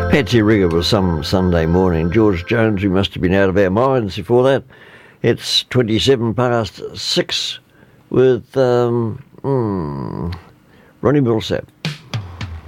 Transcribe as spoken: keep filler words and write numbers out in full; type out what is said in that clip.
Patsy Rigger was some Sunday morning. George Jones, we must have been out of our minds before that. It's twenty-seven past six with um, mm, Ronnie Milsap.